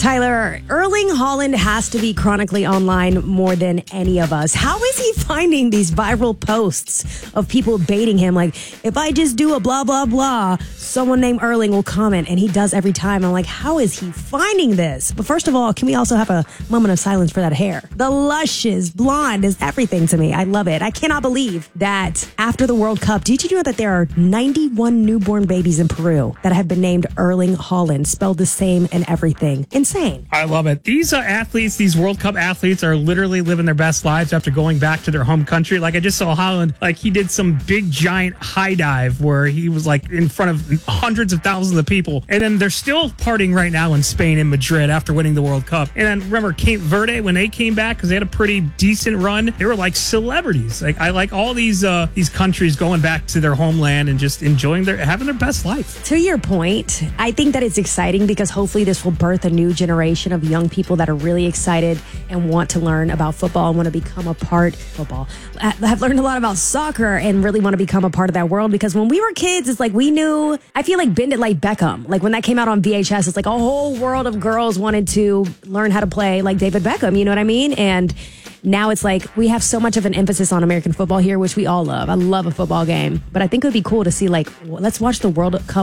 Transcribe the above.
Tyler, Erling Haaland has to be chronically online more than any of us. How is he finding these viral posts of people baiting him? Like, if I just do a blah, blah, blah, someone named Erling will comment, and he does every time. I'm like, how is he finding this? But first of all, can we also have a moment of silence for that hair? The luscious blonde is everything to me. I love it. I cannot believe that after the World Cup, did you know that there are 91 newborn babies in Peru that have been named Erling Haaland, spelled the same and everything? Insane. I love it. These athletes, these World Cup athletes, are literally living their best lives after going back to their home country. Like, I just saw Haaland, like, he did some big giant high dive where he was like in front of hundreds of thousands of people. And then they're still partying right now in Spain and Madrid after winning the World Cup. And then remember Cape Verde, when they came back, because they had a pretty decent run, they were like celebrities. Like, I like all these countries going back to their homeland and just having their best life. To your point, I think that it's exciting because hopefully this will birth a new generation of young people that are really excited and want to learn about football and want to become a part of football. I've learned a lot about soccer and really want to become a part of that world, because when we were kids, it's like we knew, I feel like Bend It Like Beckham. Like when that came out on VHS, it's like a whole world of girls wanted to learn how to play like David Beckham, you know what I mean? And now it's like we have so much of an emphasis on American football here, which we all love. I love a football game, but I think it would be cool to see, like, let's watch the World Cup